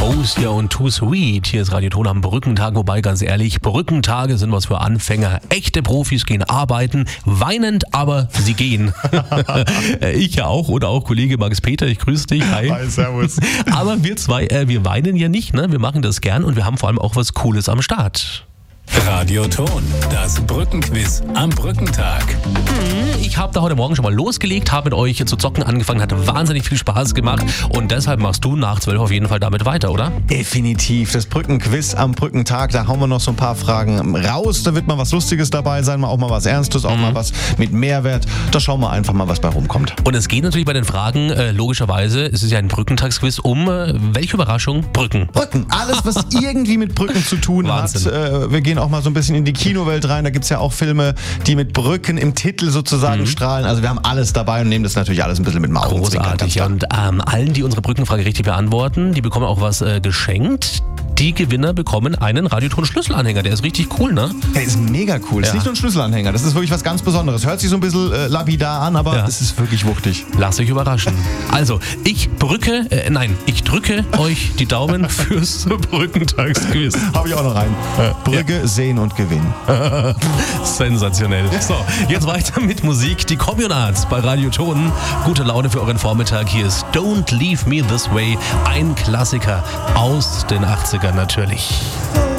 Hostia und Too Sweet. Hier ist Radio Ton am Brückentag, wobei ganz ehrlich, Brückentage sind was für Anfänger. Echte Profis gehen arbeiten, weinend, aber sie gehen. Ich ja auch oder auch Kollege Max Peter, ich grüße dich. Hi. Hi, servus. Aber wir zwei, wir weinen ja nicht, ne? Wir machen das gern und wir haben vor allem auch was Cooles am Start. Radio Ton, das Brückenquiz am Brückentag. Ich habe da heute Morgen schon mal losgelegt, habe mit euch zu zocken angefangen, hat wahnsinnig viel Spaß gemacht und deshalb machst du nach 12 auf jeden Fall damit weiter, oder? Definitiv. Das Brückenquiz am Brückentag, da hauen wir noch so ein paar Fragen raus. Da wird mal was Lustiges dabei sein, auch mal was Ernstes, auch mal was mit Mehrwert. Da schauen wir einfach mal, was bei rumkommt. Und es geht natürlich bei den Fragen, logischerweise, es ist ja ein Brückentagsquiz, um welche Überraschung? Brücken. Brücken, alles was irgendwie mit Brücken zu tun Wahnsinn. hat. Wir gehen auch mal so ein bisschen in die Kinowelt rein. Da gibt es ja auch Filme, die mit Brücken im Titel sozusagen strahlen. Also wir haben alles dabei und nehmen das natürlich alles ein bisschen mit Maul. Großartig. Und allen, die unsere Brückenfrage richtig beantworten, die bekommen auch was geschenkt. Die Gewinner bekommen einen Radioton-Schlüsselanhänger. Der ist richtig cool, ne? Der ist mega cool. Das ist nicht nur ein Schlüsselanhänger. Das ist wirklich was ganz Besonderes. Hört sich so ein bisschen lapidar an, aber es ist wirklich wuchtig. Lasst euch überraschen. Also, ich drücke euch die Daumen fürs Brückentagsquiz. Habe ich auch noch rein. Brücke, sehen und gewinnen. Sensationell. So, jetzt weiter mit Musik. Die Communards bei Radio Ton. Gute Laune für euren Vormittag. Hier ist Don't Leave Me This Way. Ein Klassiker aus den 80ern natürlich.